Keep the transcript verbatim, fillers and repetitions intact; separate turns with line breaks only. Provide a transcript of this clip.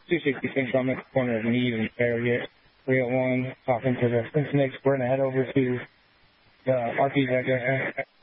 two sixty-six on the corner of Meade and Farragut. three oh one, talking to the Cincinnati. We're going to head over to the R P